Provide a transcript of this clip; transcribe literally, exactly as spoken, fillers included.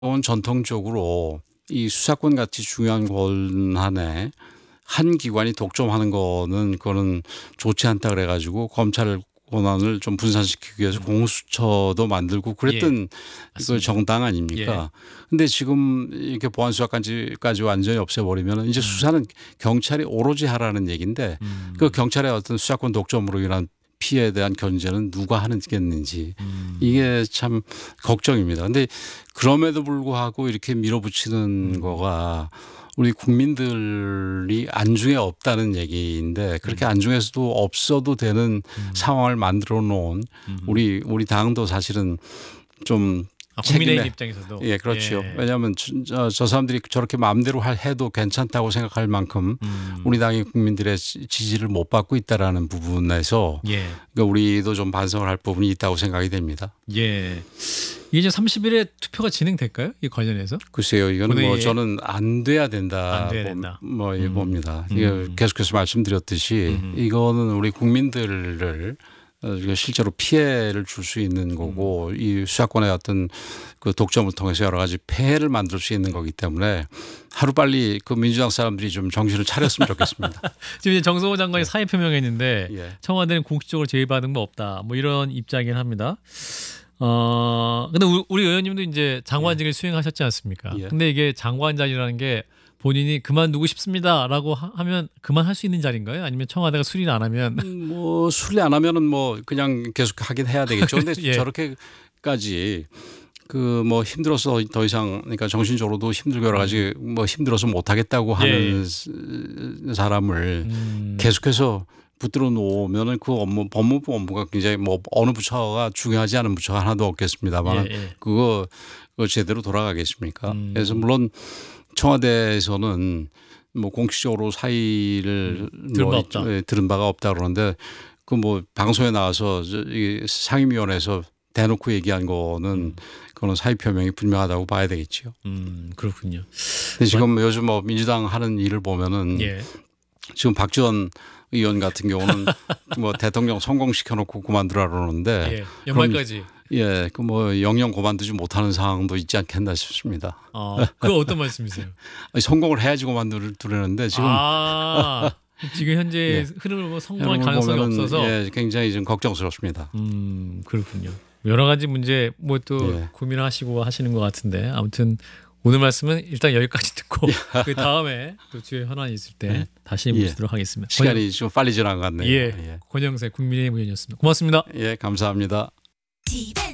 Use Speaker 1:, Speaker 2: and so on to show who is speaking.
Speaker 1: 은 전통적으로 이 수사권 같이 중요한 권한에 한 기관이 독점하는 거는 그거는 좋지 않다 그래 가지고 검찰 권한을 좀 분산시키기 위해서
Speaker 2: 음.
Speaker 1: 공수처도 만들고 그랬던
Speaker 2: 예.
Speaker 1: 그 정당 아닙니까? 근데 지금 이렇게 보안수사까지까지 완전히 없애버리면 이제
Speaker 2: 음.
Speaker 1: 수사는 경찰이 오로지 하라는 얘기인데
Speaker 2: 음.
Speaker 1: 그 경찰의 어떤 수사권 독점으로 인한 피해에 대한 견제는 누가 하겠는지
Speaker 2: 음.
Speaker 1: 이게 참 걱정입니다. 근데 그럼에도 불구하고 이렇게 밀어붙이는
Speaker 2: 음.
Speaker 1: 거가 우리 국민들이 안중에 없다는 얘기인데 그렇게
Speaker 2: 음.
Speaker 1: 안중에서도 없어도 되는
Speaker 2: 음.
Speaker 1: 상황을 만들어 놓은
Speaker 2: 음흠.
Speaker 1: 우리 우리 당도 사실은 좀
Speaker 2: 아, 국민의힘
Speaker 1: 책임에
Speaker 2: 입장에서도.
Speaker 1: 예, 그렇죠.
Speaker 2: 예.
Speaker 1: 왜냐하면 저, 저 사람들이 저렇게 마음대로 할 해도 괜찮다고 생각할 만큼
Speaker 2: 음.
Speaker 1: 우리 당이 국민들의 지- 지지를 못 받고 있다라는 부분에서
Speaker 2: 예.
Speaker 1: 그러니까 우리도 좀 반성을 할 부분이 있다고 생각이 됩니다.
Speaker 2: 예. 이게 이제 삼십 일에 투표가 진행될까요? 이 관련해서?
Speaker 1: 글쎄요, 이건 뭐
Speaker 2: 본회의에-
Speaker 1: 저는 안 돼야 된다.
Speaker 2: 안 돼야 된다.
Speaker 1: 뭐
Speaker 2: 음.
Speaker 1: 봅니다.
Speaker 2: 음.
Speaker 1: 이게 계속해서 말씀드렸듯이
Speaker 2: 음.
Speaker 1: 이거는 우리 국민들을 어, 이게 실제로 피해를 줄 수 있는 거고
Speaker 2: 음.
Speaker 1: 이 수사권의 어떤 그 독점을 통해서 여러 가지 폐해를 만들 수 있는 거기 때문에 하루 빨리 그 민주당 사람들이 좀 정신을 차렸으면 좋겠습니다.
Speaker 2: 지금 이제 정성호 장관이 사의 표명했는데
Speaker 1: 예.
Speaker 2: 청와대는 공식적으로 제의받은 바 없다. 뭐 이런 입장이긴 합니다. 어, 근데 우리, 우리 의원님도 이제 장관직을 수행하셨지 않습니까?
Speaker 1: 예.
Speaker 2: 근데 이게 장관 자리라는 게 본인이 그만두고 싶습니다라고 하- 하면 그만할 수 있는 자리인가요? 아니면 청와대가 수리를 안 하면
Speaker 1: 음, 뭐 수리 안 하면은 뭐 그냥 계속 하긴 해야 되겠죠. 근데
Speaker 2: 예.
Speaker 1: 저렇게까지 그 뭐 힘들어서 더 이상 그러니까 정신적으로도 힘들고 여러 가지 뭐 힘들어서 못 하겠다고 하는
Speaker 2: 예.
Speaker 1: 사람을
Speaker 2: 음.
Speaker 1: 계속해서 붙들어 놓으면은 그 업무 법무부 업무가 굉장히 뭐 어느 부처가 중요하지 않은 부처가 하나도 없겠습니다만
Speaker 2: 예, 예.
Speaker 1: 그거 그거 제대로 돌아가겠습니까?
Speaker 2: 음.
Speaker 1: 그래서 물론 청와대에서는 뭐 공식적으로 사의를
Speaker 2: 음, 들은 바
Speaker 1: 뭐
Speaker 2: 없다.
Speaker 1: 예, 들은 바가 없다 그러는데 그 뭐 방송에 나와서 저 이 상임위원회에서 대놓고 얘기한 거는
Speaker 2: 음.
Speaker 1: 그거는 사의 표명이 분명하다고 봐야 되겠죠.
Speaker 2: 음, 그렇군요.
Speaker 1: 근데 지금 요즘 뭐 민주당 하는 일을 보면은
Speaker 2: 예.
Speaker 1: 지금 박지원 의원 같은 경우는 뭐 대통령 성공시켜 놓고 그만두라 그러는데
Speaker 2: 예. 연말까지.
Speaker 1: 예, 그 뭐 영영 그만두지 못하는 상황도 있지 않겠나 싶습니다.
Speaker 2: 어, 그거 어떤 말씀이세요?
Speaker 1: 아니, 성공을 해야지 그만두려는데 지금
Speaker 2: 아, 지금 현재
Speaker 1: 예.
Speaker 2: 흐름을 뭐 성공할
Speaker 1: 여러분
Speaker 2: 가능성이
Speaker 1: 보면은,
Speaker 2: 없어서.
Speaker 1: 예, 굉장히 좀 걱정스럽습니다.
Speaker 2: 음, 그렇군요. 여러 가지 문제 뭐 또
Speaker 1: 예.
Speaker 2: 고민하시고 하시는 것 같은데 아무튼 오늘 말씀은 일단 여기까지 듣고 그 다음에 또 주요 현안이 있을 때
Speaker 1: 예.
Speaker 2: 다시
Speaker 1: 예.
Speaker 2: 모시도록 하겠습니다.
Speaker 1: 시간이 좀 빨리 지나갔네요.
Speaker 2: 예,
Speaker 1: 예,
Speaker 2: 권영세 국민의힘 의원이었습니다. 고맙습니다.
Speaker 1: 예, 감사합니다.